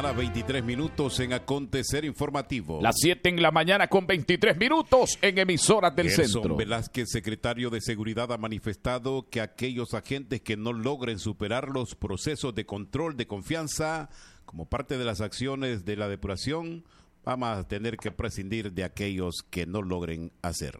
mañana, 23 minutos en Acontecer Informativo. Las 7 en la mañana con 23 minutos en Emisoras del Gerson Centro. Velázquez, secretario de Seguridad, ha manifestado que aquellos agentes que no logren superar los procesos de control de confianza como parte de las acciones de la depuración, vamos a tener que prescindir de aquellos que no logren hacer.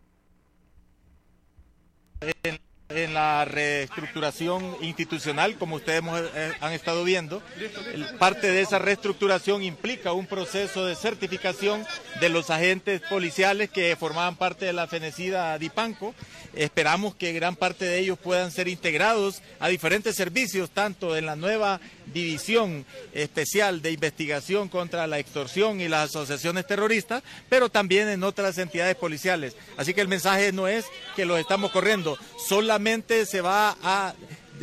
En la reestructuración institucional, como ustedes han estado viendo, parte de esa reestructuración implica un proceso de certificación de los agentes policiales que formaban parte de la fenecida Dipanco. Esperamos que gran parte de ellos puedan ser integrados a diferentes servicios, tanto en la nueva División Especial de Investigación contra la Extorsión y las asociaciones terroristas, pero también en otras entidades policiales. Así que el mensaje no es que los estamos corriendo, solamente se va a,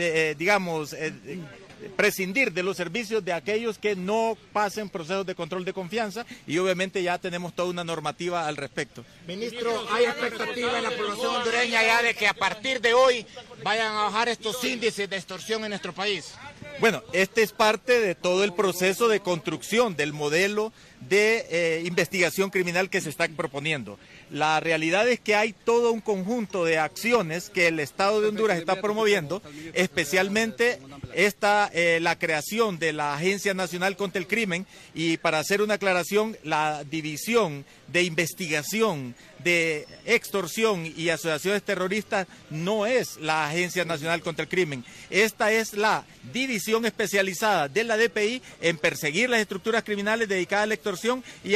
prescindir de los servicios de aquellos que no pasen procesos de control de confianza, y obviamente ya tenemos toda una normativa al respecto. Ministro, ¿hay expectativa en la población hondureña ya de que a partir de hoy vayan a bajar estos índices de extorsión en nuestro país? Bueno, este es parte de todo el proceso de construcción del modelo de investigación criminal que se está proponiendo. La realidad es que hay todo un conjunto de acciones que el Estado de Honduras está promoviendo, especialmente la creación de la Agencia Nacional contra el Crimen, y para hacer una aclaración, la División de Investigación de Extorsión y Asociaciones Terroristas no es la Agencia Nacional contra el Crimen. Esta es la división especializada de la DPI en perseguir las estructuras criminales dedicadas a la extorsión y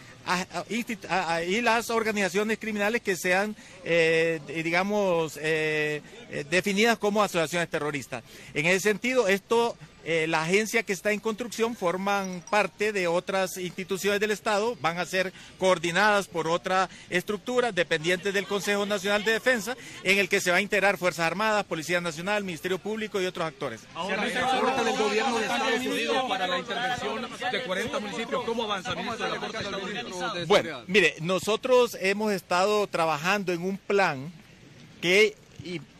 y las organizaciones criminales que sean, definidas como asociaciones terroristas. En ese sentido, la agencia que está en construcción forman parte de otras instituciones del Estado, van a ser coordinadas por otra estructura dependientes del Consejo Nacional de Defensa, en el que se va a integrar Fuerzas Armadas, Policía Nacional, Ministerio Público y otros actores. Ahora, ¿se aporta del gobierno de Estados Unidos para la intervención de 40 municipios? ¿Cómo avanza, ministro, el aporte estadounidense? Bueno, mire, nosotros hemos estado trabajando en un plan que